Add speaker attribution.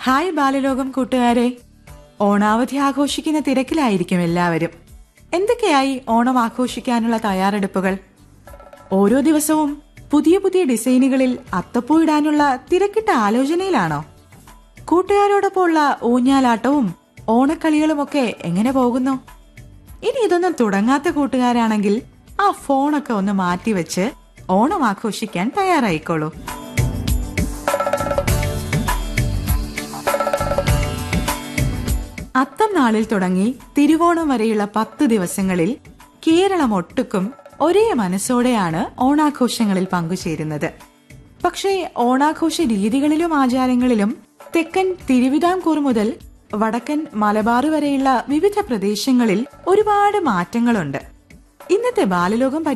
Speaker 1: Hi Balalokam കൂട്ടുകാരെ, ഓണാവധി ആഘോഷിക്കുന്ന തിരക്കിലായിരിക്കും എല്ലാവരും. എന്തൊക്കെയായി ഓണം ആഘോഷിക്കാനുള്ള തയ്യാറെടുപ്പുകൾ? ഓരോ ദിവസവും പുതിയ പുതിയ ഡിസൈനുകളിൽ അത്തപ്പൂ ഇടാനുള്ള തിരക്കിട്ട ആലോചനയിലാണോ? കൂട്ടുകാരോടൊപ്പമുള്ള ഊഞ്ഞാലാട്ടവും ഓണക്കളികളുമൊക്കെ എങ്ങനെ പോകുന്നു? ഇനി ഇതൊന്നും തുടങ്ങാത്ത കൂട്ടുകാരാണെങ്കിൽ ആ ഫോണൊക്കെ ഒന്ന് മാറ്റിവെച്ച് ഓണം ആഘോഷിക്കാൻ തയ്യാറായിക്കോളൂ. അത്തം നാളിൽ തുടങ്ങി തിരുവോണം വരെയുള്ള 10 ദിവസങ്ങളിൽ കേരളം ഒട്ടുക്കും ഒരേ മനസ്സോടെയാണ് ഓണാഘോഷങ്ങളിൽ പങ്കുചേരുന്നത്. പക്ഷേ ഓണാഘോഷ രീതികളിലും ആചാരങ്ങളിലും തെക്കൻ തിരുവിതാംകൂർ മുതൽ വടക്കൻ മലബാർ വരെയുള്ള വിവിധ പ്രദേശങ്ങളിൽ ഒരുപാട് മാറ്റങ്ങളുണ്ട്. ഇന്നത്തെ ബാലലോകം